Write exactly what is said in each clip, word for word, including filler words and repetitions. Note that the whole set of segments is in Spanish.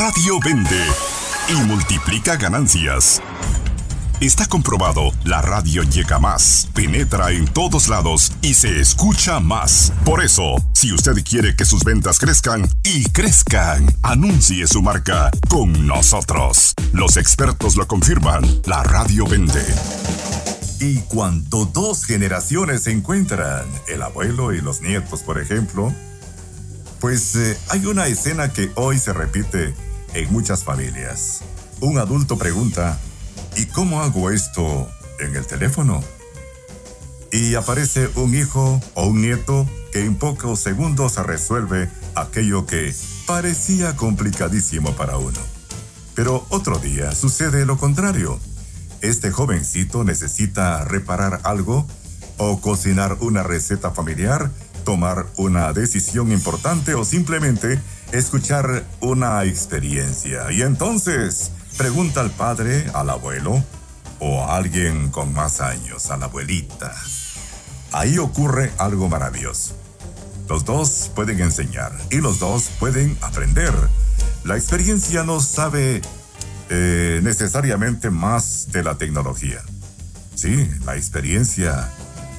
radio vende y multiplica ganancias. Está comprobado, la radio llega más, penetra en todos lados y se escucha más. Por eso, si usted quiere que sus ventas crezcan y crezcan, anuncie su marca con nosotros. Los expertos lo confirman, la radio vende. Y cuando dos generaciones se encuentran, el abuelo y los nietos, por ejemplo, pues eh, hay una escena que hoy se repite en muchas familias. Un adulto pregunta: ¿y cómo hago esto en el teléfono? Y aparece un hijo o un nieto que en pocos segundos resuelve aquello que parecía complicadísimo para uno. Pero otro día sucede lo contrario. Este jovencito necesita reparar algo o cocinar una receta familiar, tomar una decisión importante o simplemente escuchar una experiencia. Y entonces pregunta al padre, al abuelo o a alguien con más años, a la abuelita. Ahí ocurre algo maravilloso. Los dos pueden enseñar y los dos pueden aprender. La experiencia no sabe eh, necesariamente más de la tecnología. Sí, la experiencia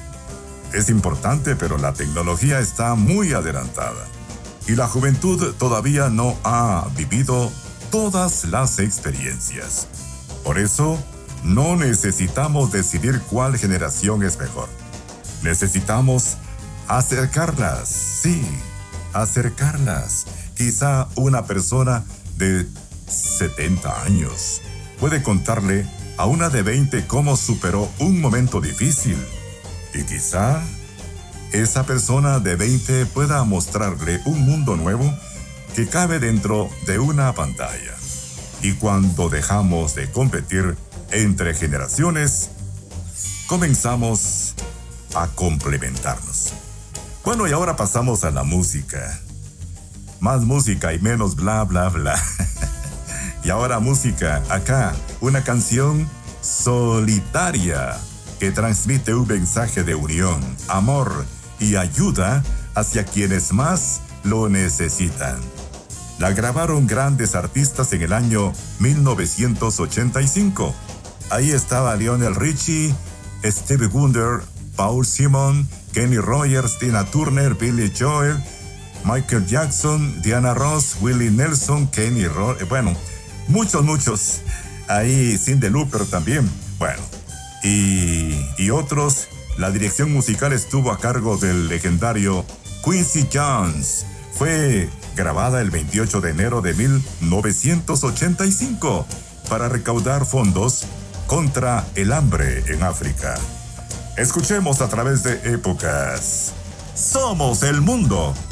es importante, pero la tecnología está muy adelantada. Y la juventud todavía no ha vivido todas las experiencias. Por eso, no necesitamos decidir cuál generación es mejor. Necesitamos acercarlas, sí, acercarlas. Quizá una persona de setenta años puede contarle a una de veinte cómo superó un momento difícil. Y quizá esa persona de veinte pueda mostrarle un mundo nuevo que cabe dentro de una pantalla. Y cuando dejamos de competir entre generaciones, comenzamos a complementarnos. Bueno, y ahora pasamos a la música. Más música y menos bla, bla, bla. Y ahora música, acá, una canción solitaria que transmite un mensaje de unión, amor y ayuda hacia quienes más lo necesitan. La grabaron grandes artistas en el año mil novecientos ochenta y cinco. Ahí estaba Lionel Richie, Stevie Wonder, Paul Simon, Kenny Rogers, Tina Turner, Billy Joel, Michael Jackson, Diana Ross, Willie Nelson, Kenny Rogers, bueno, muchos, muchos. Ahí Cyndi Lauper también, bueno, y, y otros. La dirección musical estuvo a cargo del legendario Quincy Jones. Fue grabada el veintiocho de enero de mil novecientos ochenta y cinco para recaudar fondos contra el hambre en África. Escuchemos a través de épocas. Somos el mundo.